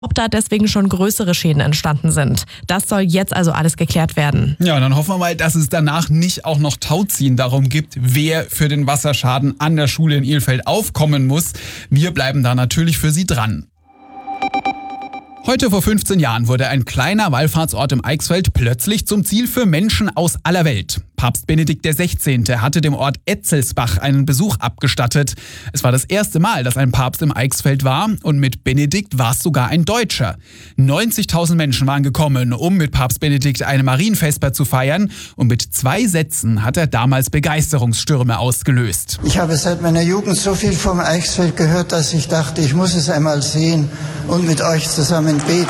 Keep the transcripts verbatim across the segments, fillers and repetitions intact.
ob da deswegen schon größere Schäden entstanden sind. Das soll jetzt also alles geklärt werden. Ja, dann hoffen wir mal, dass es danach nicht auch noch Tauziehen darum gibt, wer für den Wasserschaden an der Schule in Ilfeld aufkommen muss. Wir bleiben da natürlich für Sie dran. Heute vor fünfzehn Jahren wurde ein kleiner Wallfahrtsort im Eichsfeld plötzlich zum Ziel für Menschen aus aller Welt. Papst Benedikt der Sechzehnte hatte dem Ort Etzelsbach einen Besuch abgestattet. Es war das erste Mal, dass ein Papst im Eichsfeld war und mit Benedikt war es sogar ein Deutscher. neunzigtausend Menschen waren gekommen, um mit Papst Benedikt eine Marienvesper zu feiern und mit zwei Sätzen hat er damals Begeisterungsstürme ausgelöst. Ich habe seit meiner Jugend so viel vom Eichsfeld gehört, dass ich dachte, ich muss es einmal sehen und mit euch zusammen beten.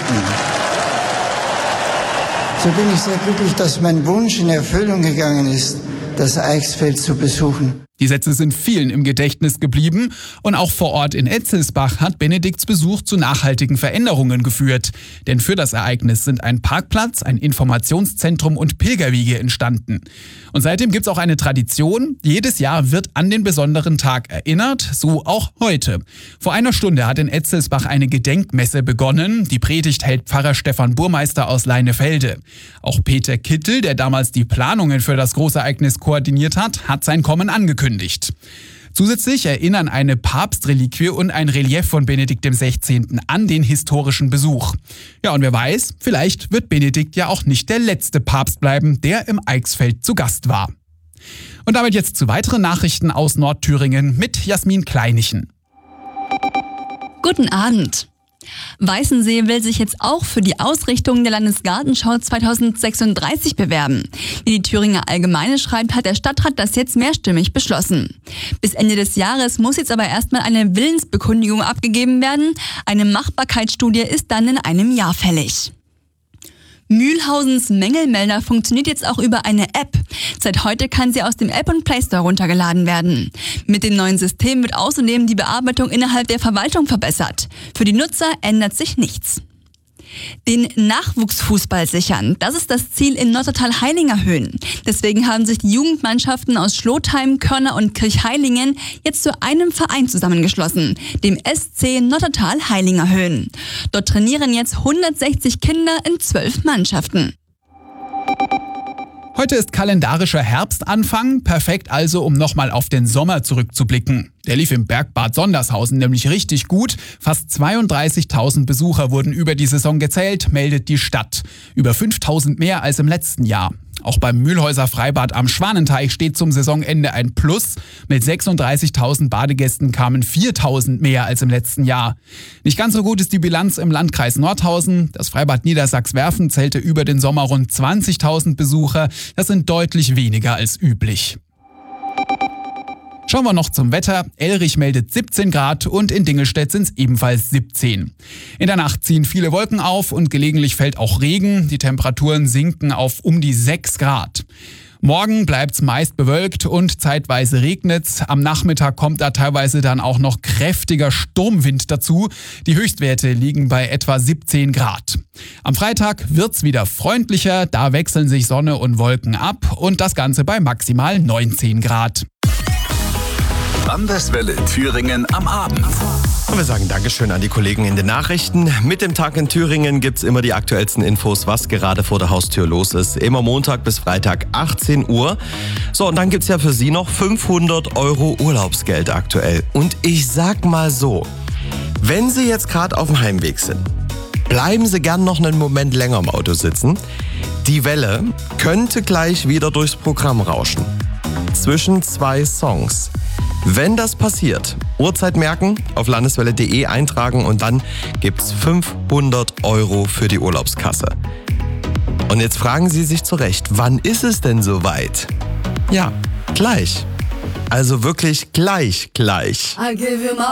So bin ich sehr glücklich, dass mein Wunsch in Erfüllung gegangen ist, das Eichsfeld zu besuchen. Die Sätze sind vielen im Gedächtnis geblieben und auch vor Ort in Etzelsbach hat Benedikts Besuch zu nachhaltigen Veränderungen geführt. Denn für das Ereignis sind ein Parkplatz, ein Informationszentrum und Pilgerwege entstanden. Und seitdem gibt es auch eine Tradition. Jedes Jahr wird an den besonderen Tag erinnert, so auch heute. Vor einer Stunde hat in Etzelsbach eine Gedenkmesse begonnen. Die Predigt hält Pfarrer Stefan Burmeister aus Leinefelde. Auch Peter Kittel, der damals die Planungen für das Großereignis koordiniert hat, hat sein Kommen angekündigt. Zusätzlich erinnern eine Papstreliquie und ein Relief von Benedikt dem Sechzehnten an den historischen Besuch. Ja, und wer weiß, vielleicht wird Benedikt ja auch nicht der letzte Papst bleiben, der im Eichsfeld zu Gast war. Und damit jetzt zu weiteren Nachrichten aus Nordthüringen mit Jasmin Kleinichen. Guten Abend. Weißensee will sich jetzt auch für die Ausrichtung der Landesgartenschau zweitausendsechsunddreißig bewerben. Wie die Thüringer Allgemeine schreibt, hat der Stadtrat das jetzt mehrstimmig beschlossen. Bis Ende des Jahres muss jetzt aber erstmal eine Willensbekundigung abgegeben werden. Eine Machbarkeitsstudie ist dann in einem Jahr fällig. Mühlhausens Mängelmelder funktioniert jetzt auch über eine App. Seit heute kann sie aus dem App- und Play Store runtergeladen werden. Mit dem neuen System wird außerdem die Bearbeitung innerhalb der Verwaltung verbessert. Für die Nutzer ändert sich nichts. Den Nachwuchsfußball sichern, das ist das Ziel in Nottertal-Heilingerhöhen. Deswegen haben sich die Jugendmannschaften aus Schlotheim, Körner und Kirchheilingen jetzt zu einem Verein zusammengeschlossen, dem S C Nottertal-Heilingerhöhen. Dort trainieren jetzt hundertsechzig Kinder in zwölf Mannschaften. Heute ist kalendarischer Herbstanfang, perfekt also, um nochmal auf den Sommer zurückzublicken. Der lief im Bergbad Sondershausen nämlich richtig gut. Fast zweiunddreißigtausend Besucher wurden über die Saison gezählt, meldet die Stadt. Über fünftausend mehr als im letzten Jahr. Auch beim Mühlhäuser Freibad am Schwanenteich steht zum Saisonende ein Plus. Mit sechsunddreißigtausend Badegästen kamen viertausend mehr als im letzten Jahr. Nicht ganz so gut ist die Bilanz im Landkreis Nordhausen. Das Freibad Niedersachswerfen zählte über den Sommer rund zwanzigtausend Besucher. Das sind deutlich weniger als üblich. Schauen wir noch zum Wetter. Elrich meldet siebzehn Grad und in Dingelstedt sind es ebenfalls siebzehn. In der Nacht ziehen viele Wolken auf und gelegentlich fällt auch Regen. Die Temperaturen sinken auf um die sechs Grad. Morgen bleibt's meist bewölkt und zeitweise regnet's. Am Nachmittag kommt da teilweise dann auch noch kräftiger Sturmwind dazu. Die Höchstwerte liegen bei etwa siebzehn Grad. Am Freitag wird's wieder freundlicher. Da wechseln sich Sonne und Wolken ab und das Ganze bei maximal neunzehn Grad. Landeswelle Thüringen am Abend. Und wir sagen Dankeschön an die Kollegen in den Nachrichten. Mit dem Tag in Thüringen gibt's immer die aktuellsten Infos, was gerade vor der Haustür los ist. Immer Montag bis Freitag achtzehn Uhr. So, und dann gibt's ja für Sie noch fünfhundert Euro Urlaubsgeld aktuell. Und ich sag mal so, wenn Sie jetzt gerade auf dem Heimweg sind, bleiben Sie gern noch einen Moment länger im Auto sitzen. Die Welle könnte gleich wieder durchs Programm rauschen. Zwischen zwei Songs. Wenn das passiert, Uhrzeit merken, auf landeswelle punkt de eintragen und dann gibt's fünfhundert Euro für die Urlaubskasse. Und jetzt fragen Sie sich zurecht, wann ist es denn soweit? Ja, gleich. Also wirklich gleich, gleich.